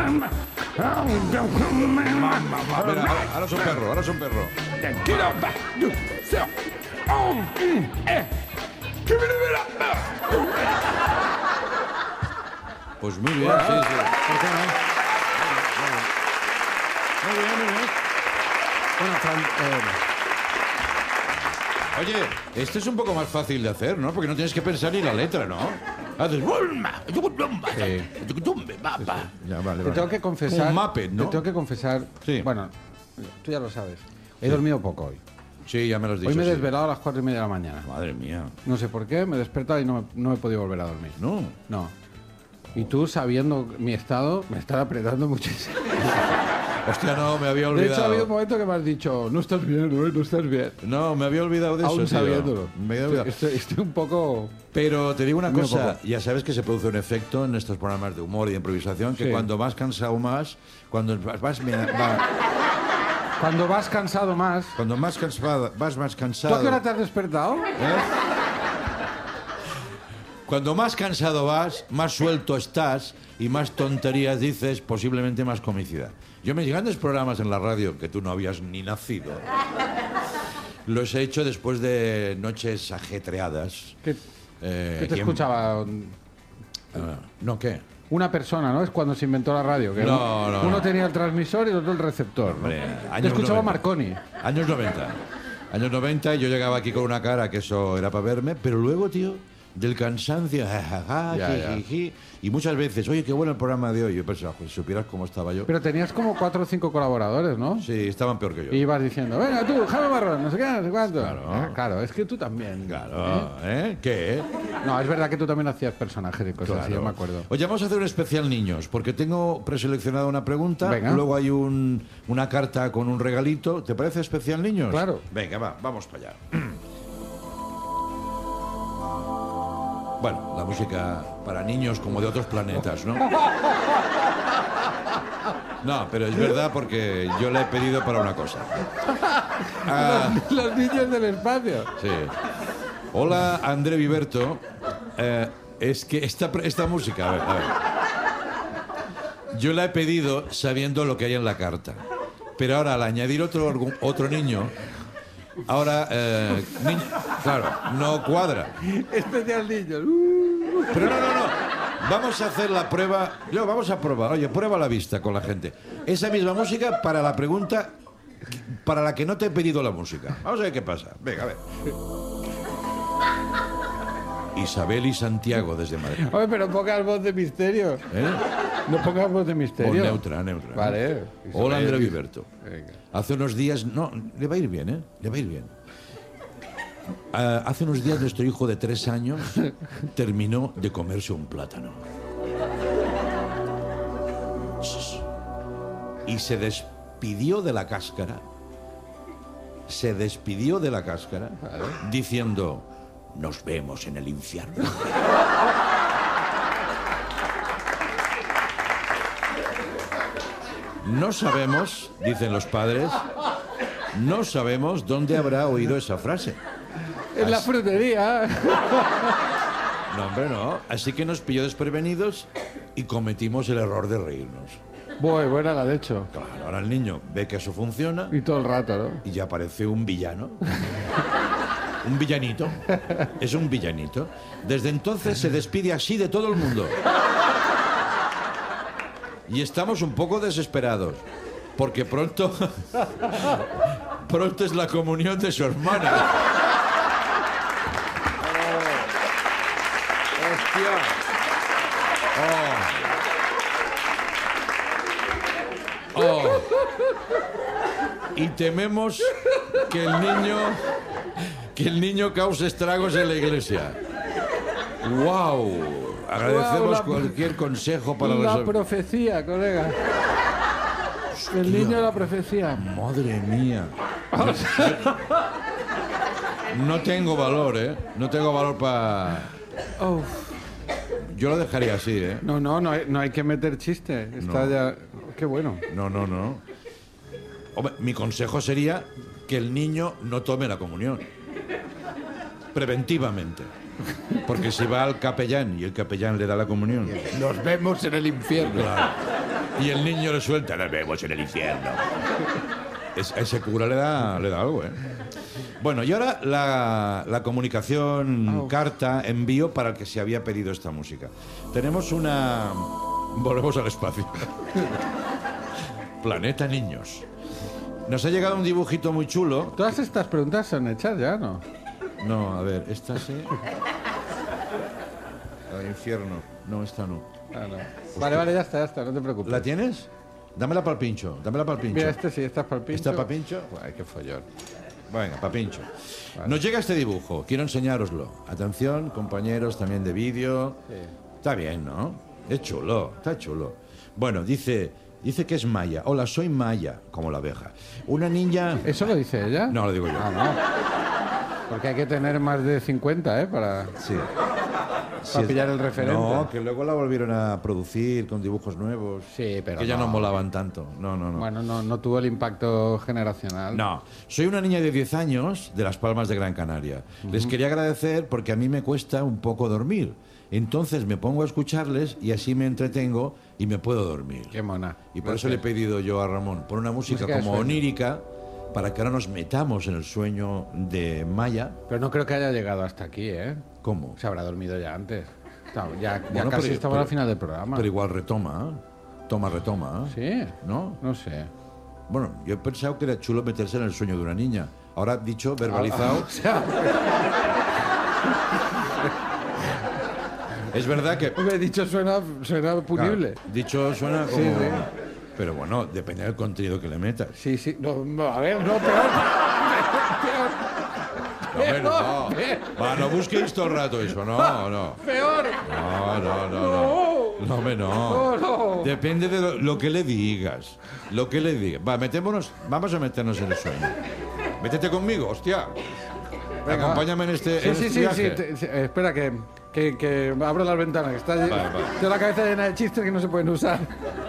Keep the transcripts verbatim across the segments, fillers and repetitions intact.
ahora, ahora es un perro, ahora es un perro. Pues muy bien, sí, sí. ¿Por qué no? Muy bien, muy bien. Bueno, Fran... Eh... Oye, esto es un poco más fácil de hacer, ¿no? Porque no tienes que pensar ni la letra, ¿no? Haces... Sí. Ya, vale, Te vale. tengo que confesar... Un Muppet, ¿no? Te tengo que confesar... Sí. Bueno, tú ya lo sabes. He Sí. dormido poco hoy. Sí, ya me lo has dicho. Hoy me he sí. desvelado a las cuatro y media de la mañana. Madre mía. No sé por qué, me he despertado y no, me- no he podido volver a dormir. No. No. Y tú, sabiendo mi estado, me estás apretando muchísimo. Hostia, no, me había De olvidado. hecho, ha habido un momento que me has dicho, no estás bien, no, no estás bien. No, me había olvidado de eso, Aún tío. sabiéndolo. Me había olvidado. Estoy, estoy un poco... Pero te digo una Muy cosa, poco. ya sabes que se produce un efecto en estos programas de humor y de improvisación, que Sí. cuando vas cansado más, cuando vas, vas- va- Cuando vas cansado más... cuando más cansado, vas más ¿Tú cansado. a qué hora te has despertado? ¿eh? Cuando más cansado vas, más suelto estás y más tonterías dices, posiblemente más comicidad. Yo mis grandes programas en la radio, que tú no habías ni nacido, los he hecho después de noches ajetreadas. ¿Qué, Eh, qué te ¿quién- escuchaba? Ah, ¿no qué? Una persona, ¿no? Es cuando se inventó la radio. Que No, no, uno no. tenía el transmisor y el otro el receptor. ¿no? Hombre, Te años escuchaba noventa. Marconi. Años noventa. Años noventa y yo llegaba aquí con una cara que eso era para verme, pero luego, tío, del cansancio, jajaja, Ya, ya. jijiji, y muchas veces, oye, qué bueno el programa de hoy. Yo pensaba, pues, si supieras cómo estaba yo. Pero tenías como cuatro o cinco colaboradores, ¿no? Sí, estaban peor que yo. Y ibas diciendo, venga tú, Jaime Marrón, no sé qué, no sé cuánto. Claro. Ah, claro, es que tú también. Claro, ¿eh? ¿Qué? ¿eh? No, es verdad que tú también hacías personajes y cosas así, Claro. yo me acuerdo. Oye, vamos a hacer un especial niños, porque tengo preseleccionada una pregunta, Venga. luego hay un, una carta con un regalito. ¿Te parece especial niños? Claro. Venga, va, vamos para allá. Bueno, la música para niños como de otros planetas, ¿no? No, pero es verdad porque yo la he pedido para una cosa. Ah, Los niños del espacio. sí. Hola, André Viverto. Eh, es que esta, pre- esta música, a ver, a ver. Yo la he pedido sabiendo lo que hay en la carta. Pero ahora, al añadir otro, argu- otro niño, ahora, eh, ni- claro, no cuadra. Especial niños. Uh. Pero no, no, no. Vamos a hacer la prueba. No, vamos a probar. Oye, prueba a la vista con la gente. Esa misma música para la pregunta para la que no te he pedido la música. Vamos a ver qué pasa. Venga, a ver. Isabel y Santiago desde Madrid. Oye, pero pongas voz de misterio. ¿Eh? No pongas voz de misterio. O neutra, neutra. Vale. Hola, Isabel. André Viverto. Venga. Hace unos días... No, le va a ir bien, ¿eh? Le va a ir bien. Ah, hace unos días nuestro hijo de tres años terminó de comerse un plátano. Y se despidió de la cáscara. Se despidió de la cáscara diciendo, nos vemos en el infierno. No sabemos, dicen los padres, no sabemos dónde habrá oído esa frase. En la frutería. No, hombre, no. Así que nos pilló desprevenidos y cometimos el error de reírnos. Muy buena la de hecho. Claro, ahora el niño ve que eso funciona Y todo el rato, ¿no? y ya parece un villano. Un villanito. Es un villanito. Desde entonces se despide así de todo el mundo. Y estamos un poco desesperados. Porque pronto... pronto es la comunión de su hermana. Oh. Oh. Y tememos que el niño que el niño cause estragos en la iglesia. ¡Wow! Agradecemos Guau, la- cualquier consejo para La resolver. profecía, colega. El niño de la profecía. Madre mía. No tengo valor, ¿eh? No tengo valor para... Uf. Yo lo dejaría así, ¿eh? No, no, no hay, no hay que meter chiste. Está No. ya... Qué bueno. No, no, no. Hombre, mi consejo sería que el niño no tome la comunión. Preventivamente. Porque si va al capellán y el capellán le da la comunión. Nos vemos en el infierno. Claro. y el niño le suelta, nos vemos en el infierno. Es, a ese cura le da, le da algo, ¿eh? Bueno, y ahora la, la comunicación, oh. carta, envío para el que se había pedido esta música. Tenemos una... Volvemos al espacio. Planeta Niños. Nos ha llegado un dibujito muy chulo. Todas estas preguntas son hechas ya, ¿no? No, a ver, esta sí. Al infierno. No, esta no. Ah, no. Vale, vale, ya está, ya está, no te preocupes. ¿La tienes? Dámela para el pincho, dámela para el pincho. Mira, este sí, esta es para el pincho. ¿Esta para pincho? Ay, qué follón. Venga, para pincho. Vale. Nos llega este dibujo, quiero enseñároslo. Atención, compañeros también de vídeo. Sí. Está bien, ¿no? Es chulo, está chulo. Bueno, dice, dice que es Maya. Hola, soy Maya, como la abeja. Una niña... ¿Eso lo dice ella? No, lo digo yo. Ah, no. Porque hay que tener más de cincuenta, ¿eh? Para, sí. para sí, pillar el referente. No, que luego la volvieron a producir con dibujos nuevos. Sí, pero que ya no. no molaban tanto. No, no, no. Bueno, no, no tuvo el impacto generacional. No. Soy una niña de diez años de Las Palmas de Gran Canaria. Uh-huh. Les quería agradecer porque a mí me cuesta un poco dormir. Entonces me pongo a escucharles y así me entretengo y me puedo dormir. Qué mona. Y por Gracias. Eso le he pedido yo a Ramón, por una música, música como onírica, para que ahora nos metamos en el sueño de Maya. Pero no creo que haya llegado hasta aquí, ¿eh? ¿Cómo? Se habrá dormido ya antes. Ya, ya bueno, casi pero, estaba pero, al final del programa. Pero igual retoma, toma, retoma. ¿Sí? ¿No? No sé. Bueno, yo he pensado que era chulo meterse en el sueño de una niña. Ahora dicho, verbalizado... Ah, o sea... Es verdad que... Hombre, dicho suena, suena punible. Claro, dicho suena como... Sí, sí. Pero bueno, depende del contenido que le metas. Sí, sí. No, no, a ver, no, peor. peor. No, no, no. Va, no busquéis todo el rato eso, no, no. Peor. No, no, no, no. No, hombre, no. No, no. Depende de lo, lo que le digas. Lo que le digas. Va, metémonos, vamos a meternos en el sueño. Métete conmigo, hostia. Venga, Acompáñame va. en este, sí, en sí, este sí, viaje. Sí, sí, sí. Espera, que, que, que abro las ventanas, que está vale, vale. Tengo la cabeza llena de chistes que no se pueden usar.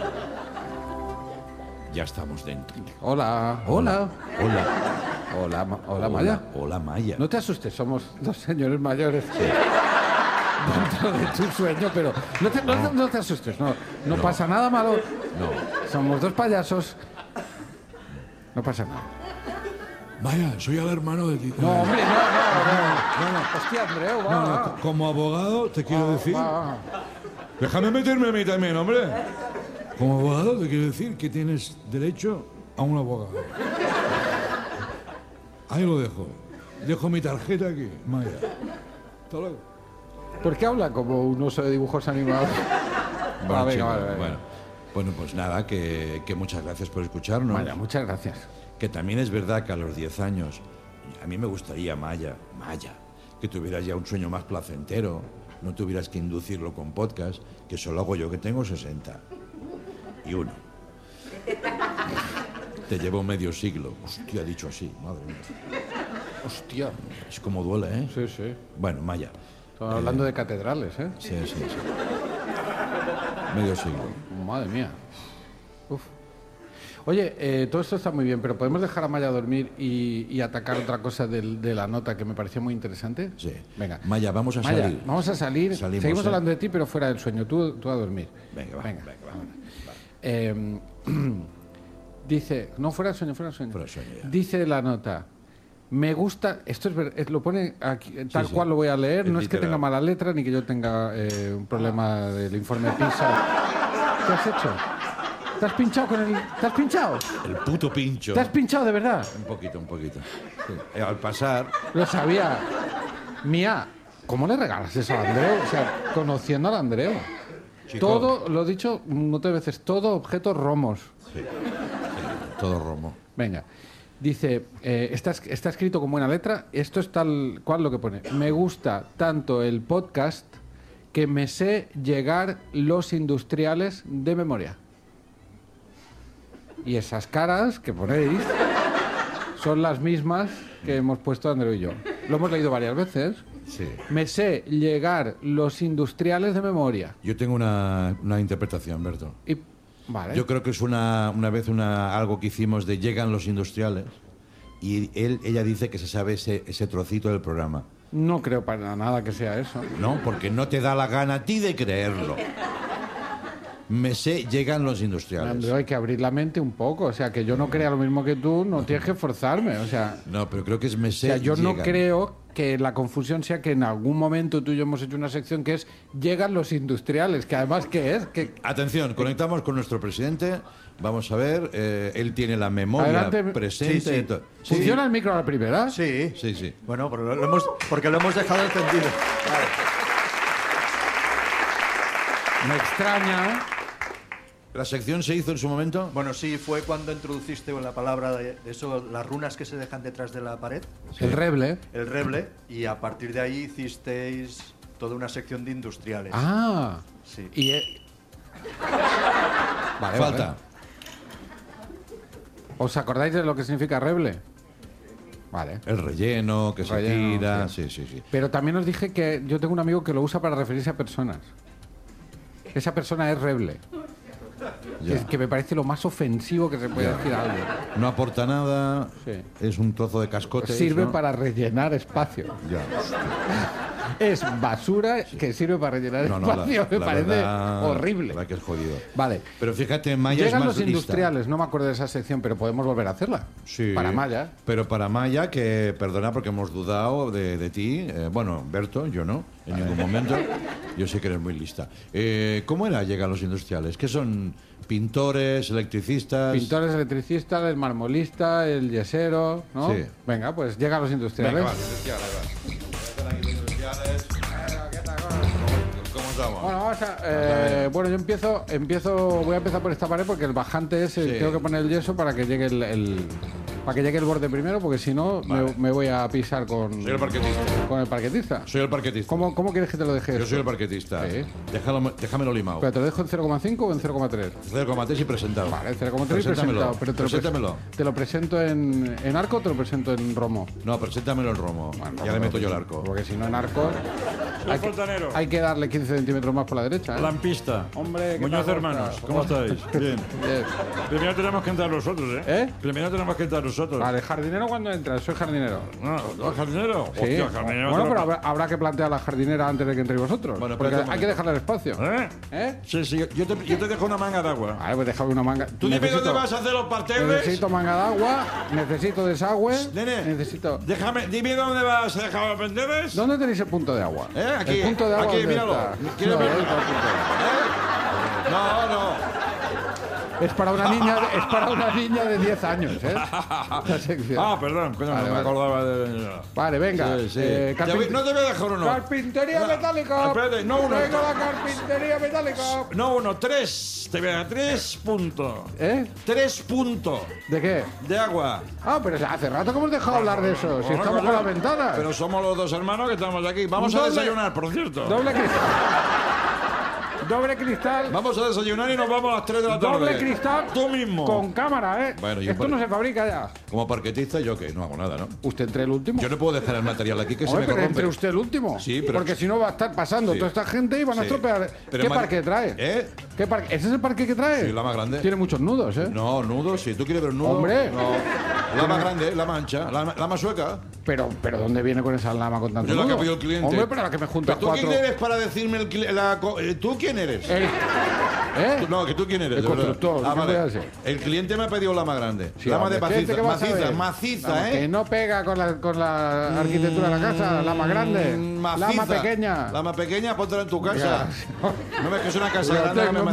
Ya estamos dentro. Hola, hola. Hola. Hola, ma hola, hola, Maya. Hola, Maya. No te asustes, somos dos señores mayores. Sí. Dentro de tu sueño, pero no te, no. No, no te asustes, no, no, no pasa nada malo. No. Somos dos payasos. No pasa nada. Maya, soy el hermano de ti. No, hombre, no, no, no. no, no. Hostia, Andreu, va, no, no, va. Como abogado, te quiero va, decir... Va. Déjame meterme a mí también, hombre. Como abogado, te quiero decir que tienes derecho a un abogado. Ahí lo dejo. Dejo mi tarjeta aquí, Maya. Hasta luego. ¿Por qué habla como un oso de dibujos animados? Bueno, ah, venga, chico, vale, vale. bueno. bueno, pues nada, que, que muchas gracias por escucharnos. Maya, muchas gracias. Que también es verdad que a los diez años, a mí me gustaría, Maya, Maya, que tuvieras ya un sueño más placentero, no tuvieras que inducirlo con podcast, que solo hago yo, que tengo sesenta y uno. Te llevo medio siglo. Hostia, dicho así, madre mía. Hostia. Es como duele, ¿eh? Sí, sí. Bueno, Maya. Estamos eh, hablando de catedrales, ¿eh? Sí, sí, sí. Medio siglo. Madre mía. Uf. Oye, eh, todo esto está muy bien, pero ¿podemos dejar a Maya dormir y, y atacar otra cosa del, de la nota que me pareció muy interesante? Sí. Venga. Maya, vamos a Maya, salir. Vamos a salir. Salimos, Seguimos ¿eh? hablando de ti, pero fuera del sueño. Tú, tú a dormir. Venga, va. Venga, venga, va. va. Eh, dice... No, fuera del sueño, fuera del sueño. Fuera del sueño, ya. Dice la nota... Me gusta... Esto es verdad, lo pone aquí, tal sí, sí. cual lo voy a leer. Es no literal. Es que tenga mala letra ni que yo tenga eh, un problema del informe PISA. ¿Qué has hecho? ¿Te has pinchado con el...? ¿Te has pinchado? El puto pincho. ¿Te has pinchado de verdad? Un poquito, un poquito. Sí. Al pasar... Lo sabía. Mía, ¿cómo le regalas eso a Andreu? O sea, conociendo al Andreu. Chico. Todo, lo he dicho muchas veces, todo objeto romos. Sí, sí, todo romo. Venga. Dice, eh, está, está escrito con buena letra, esto es tal cual lo que pone. Me gusta tanto el podcast que me sé llegar los industriales de memoria. Y esas caras que ponéis son las mismas que hemos puesto Andreu y yo. Lo hemos leído varias veces. Sí. Me sé llegar los industriales de memoria. Yo tengo una, una interpretación, Berto. Y, vale. Yo creo que es una, una vez una, algo que hicimos de llegan los industriales y él, ella dice que se sabe ese, ese trocito del programa. No creo para nada que sea eso. No, porque no te da la gana a ti de creerlo. me sé, llegan los industriales. Andreu, hay que abrir la mente un poco. O sea, que yo no crea lo mismo que tú, no tienes que forzarme. O sea, No, pero creo que es me o sé, sea yo no llegan. creo que la confusión sea que en algún momento tú y yo hemos hecho una sección que es llegan los industriales, que además, ¿qué es? Que Atención, conectamos con nuestro presidente. Vamos a ver, eh, él tiene la memoria Adelante. presente. Sí, sí. y to- ¿Funciona el micro a la primera? Sí. Sí, sí. Bueno, pero lo, lo hemos, porque lo hemos dejado encendido. Me extraña. ¿La sección se hizo en su momento? Bueno, sí, fue cuando introduciste la palabra de, de eso, las runas que se dejan detrás de la pared, El reble. el reble, y a partir de ahí hicisteis toda una sección de industriales. Ah. Sí. Y, eh, Vale, Falta. vale. ¿Os acordáis de lo que significa reble? Vale. El relleno, que se Relleno, tira. sí. Sí, sí, sí. Pero también os dije que yo tengo un amigo que lo usa para referirse a personas. Esa persona es reble. Ya. Es que me parece lo más ofensivo que se puede decir a alguien. No aporta nada. Sí. Es un trozo de cascote. Sirve ¿no? para rellenar espacio. Ya. Es basura que sirve para rellenar No, no, la, espacio. me la parece verdad, horrible. La verdad que es jodido. Vale. Pero fíjate, Maya Llegan es más los lista. industriales, no me acuerdo de esa sección, pero podemos volver a hacerla. Sí. Para Maya. Pero para Maya, que perdona porque hemos dudado de, de ti. eh, bueno, Berto, yo no, en ningún momento. Yo sé que eres muy lista. Eh, ¿Cómo era llegan los industriales? ¿Qué son pintores, electricistas? Pintores, electricistas, el marmolista, el yesero, ¿no? Sí. Venga, pues llegan los industriales. Venga, vale, industriales, va. Están aquí los industriales. ¿Cómo estamos? Bueno, vamos a, eh, bueno, yo empiezo, empiezo, voy a empezar por esta pared porque el bajante es, el- Sí. tengo que poner el yeso para que llegue el, el- para que llegue el borde primero, porque si no me, Vale. me voy a pisar con, Soy el parquetista. con el parquetista. Soy el parquetista. ¿Cómo, ¿Cómo quieres que te lo deje? Yo esto? soy el parquetista. Sí. Déjalo, déjamelo limado. ¿Pero te lo dejo en cero coma cinco o en cero coma tres? cero coma tres y presentado. Vale, cero coma tres y Preséntamelo. presentado. Pero te lo, Preséntamelo. pres- ¿Te lo presento en, en arco o te lo presento en romo? No, preséntamelo en romo. Bueno, ya le romo, meto yo el arco. Porque si no en arco Soy hay que, fontanero. hay que darle quince centímetros más por la derecha. ¿eh? Lampista. Hombre, ¿qué Muñoz tal, hermanos, Oscar? ¿cómo estáis? Bien. Bien. Primero tenemos que entrar nosotros, ¿eh? ¿Eh? Primero tenemos que entrar nosotros. Vale, jardinero cuando entras, soy jardinero. No, ¿no, jardinero? Sí. Hostia, jardinero. Bueno, te pero lo- habrá, habrá que plantear la jardinera antes de que entréis vosotros. Bueno, porque espérate un hay que momento. dejarle el espacio. ¿Eh? ¿Eh? Sí, sí, yo te, yo te dejo una manga de agua. Vale, pues déjame una manga. Tú dime Necesito- dónde vas a hacer los parterres. Necesito manga de agua, necesito desagüe, Nene. necesito... Déjame, dime dónde vas a dejar los parterres. ¿Dónde tenéis el punto de agua? ¿Eh? Aquí, El punto de agua, aquí, ¿dónde míralo. está? ¿Quieres No, verlo? ahí está el punto de agua. No, no. Es para una niña, es para una niña de diez años, ¿eh? La sección. Ah, perdón, perdón, Vale, no me vale. acordaba de. Vale, venga. Sí, sí. eh, Te carpin- voy- no te voy a dejar uno. Carpintería No, metálica. espérate, no uno. Traigo la carpintería metálica. No, uno, tres. Te voy a dar tres puntos. ¿Eh? Tres puntos ¿De qué? de agua. Ah, pero hace rato que hemos dejado hablar de eso. Si Bueno, estamos coño, con las ventanas. Pero somos los dos hermanos que estamos aquí. Vamos Un a doble- desayunar, por cierto. Doble cristal. Doble cristal. Vamos a desayunar y nos vamos a las tres de la tarde. Doble cristal. Tú mismo. Con cámara, ¿eh? Bueno, yo Esto por- no se fabrica ya. Como parquetista, yo que no hago nada, ¿no? Usted entre el último. Yo no puedo dejar el material aquí que se Oye, me pero corrompe. entre usted el último. Sí, pero- Porque si no va a estar pasando Sí. toda esta gente y van a Sí. estropear. Pero ¿Qué Mari- parque trae? ¿Eh? ¿Qué parque? ¿Ese es el parque que trae? Sí, la más grande. Tiene muchos nudos, ¿eh? No, nudo, si tú quieres ver un nudo. Hombre. No. La más grande, la mancha, la, la más sueca. Pero, pero ¿dónde viene con esa lama con tanto Yo la que nudo? ha pedido el cliente. Hombre, pero la que me juntas ¿Pero tú cuatro. quién eres para decirme el cli- la co- eh, ¿Tú quién eres? El- ¿Eh? Tú- No, que tú quién eres. El de verdad. constructor, Ah, ¿qué vale. voy a hacer? El cliente me ha pedido la más grande. Sí, lama hombre, de gente, maciza, ¿qué vas a maciza, ver? maciza, Vamos, ¿eh? Que no pega con la, con la arquitectura de la casa, la más grande. Mm, maciza. La más pequeña. La más pequeña, póntela en tu casa. Ya. No ves que es una casa Ya grande. tengo que me